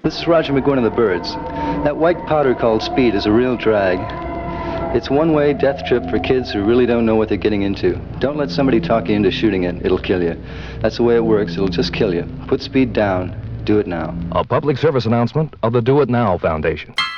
This is Roger McGuinn of the Byrds. That white powder called speed is a real drag. It's one-way death trip for kids who really don't know what they're getting into. Don't let somebody talk you into shooting it. It'll kill you. That's the way it works. It'll just kill you. Put speed down. Do it now. A public service announcement of the Do It Now Foundation.